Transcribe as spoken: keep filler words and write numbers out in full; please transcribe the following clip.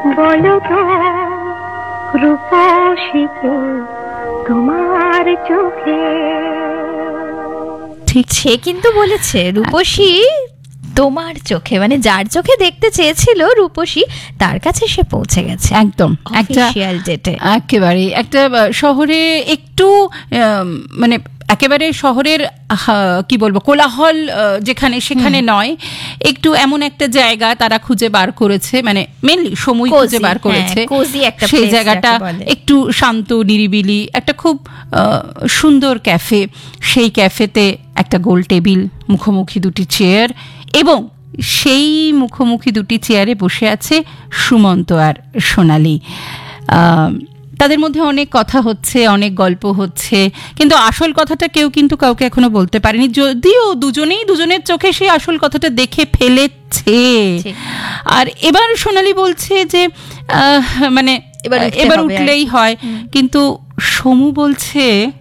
বলো তো রূপসীকে তোমার চোখে। ঠিক, সে কিন্তু বলেছে রূপসী তোমার চোখে, মানে যার চোখে দেখতে চেয়েছিল রূপসী তার কাছে সে পৌঁছে গেছে একদম একটা অফিশিয়াল ডেটে। একেবারে একটা শহরে একটু মানে একেবারে শহরের কি বলবো কোলাহল যেখানে সেখানে নয়, একটু এমন একটা জায়গা তারা খুঁজে বার করেছে, মানে মেনলি সময় খুঁজে বার করেছে, সেই জায়গাটা একটু শান্ত নিরিবিলি, একটা খুব সুন্দর ক্যাফে। সেই ক্যাফেতে একটা গোল টেবিল, মুখোমুখি দুটি চেয়ার, এবং সেই মুখোমুখি দুটি চেয়ারে বসে আছে সুমন্ত আর সোনালী। তাদের মধ্যে অনেক কথা হচ্ছে, অনেক গল্প হচ্ছে, কিন্তু আসল কথাটা কেউ কিন্তু কাউকে এখনো বলতে পারেনি, যদিও দুজনেই দুজনের চোখে সেই আসল কথাটা দেখে ফেলেছে। আর এবার সোনালী বলছে যে মানে এবার উঠলেই হয়, কিন্তু সমু বলছে